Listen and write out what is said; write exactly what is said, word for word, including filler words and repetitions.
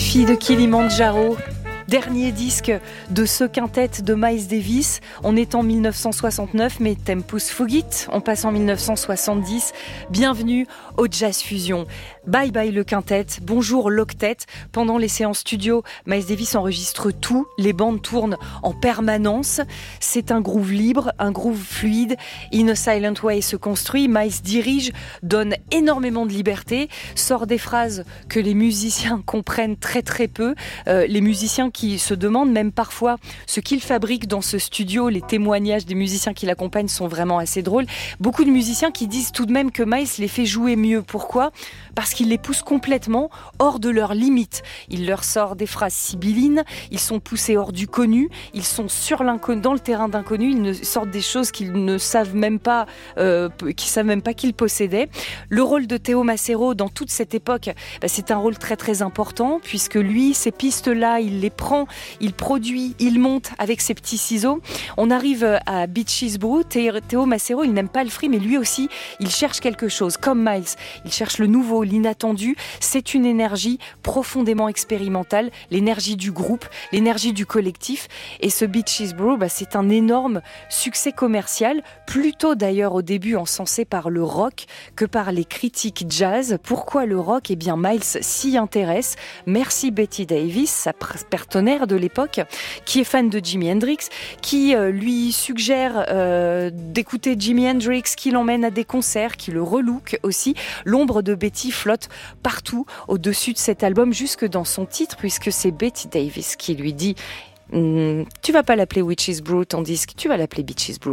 Fille de Kilimandjaro, dernier disque de ce quintet de Miles Davis. On est en mille neuf cent soixante-neuf, mais Tempus Fugit, on passe en mille neuf cent soixante-dix. Bienvenue au Jazz Fusion. Bye bye le quintet, bonjour l'octet. Pendant les séances studio, Miles Davis enregistre tout, les bandes tournent en permanence. C'est un groove libre, un groove fluide. In a Silent Way se construit, Miles dirige, donne énormément de liberté, sort des phrases que les musiciens comprennent très très peu. Euh, les musiciens qui se demandent même parfois ce qu'il fabrique dans ce studio. Les témoignages des musiciens qui l'accompagnent sont vraiment assez drôles. Beaucoup de musiciens qui disent tout de même que Miles les fait jouer mieux. Pourquoi ? Parce qu'il les pousse complètement hors de leurs limites. Il leur sort des phrases sibyllines, ils sont poussés hors du connu, ils sont sur l'inconnu, dans le terrain d'inconnu, ils ne sortent des choses qu'ils ne savent même pas, euh, qu'ils savent même pas qu'ils possédaient. Le rôle de Théo Macero dans toute cette époque, bah, c'est un rôle très très important puisque lui, ces pistes-là, il les prend, il produit, il monte avec ses petits ciseaux. On arrive à Beaches Brew. Théo Macero, il n'aime pas le free, mais lui aussi, il cherche quelque chose. Comme Miles, il cherche le nouveau, l'inattendu. C'est une énergie profondément expérimentale, l'énergie du groupe, l'énergie du collectif. Et ce Beaches Brew, bah, c'est un énorme succès commercial, plutôt d'ailleurs au début encensé par le rock que par les critiques jazz. Pourquoi le rock ? Eh bien, Miles s'y intéresse. Merci Betty Davis, sa partenaire de l'époque, qui est fan de Jimi Hendrix, qui euh, lui suggère euh, d'écouter Jimi Hendrix, qui l'emmène à des concerts, qui le relook aussi. L'ombre de Betty flotte partout au-dessus de cet album, jusque dans son titre, puisque c'est Betty Davis qui lui dit mm, « Tu vas pas l'appeler Witch's Brew, tandis que tu vas l'appeler Beaches Brew ».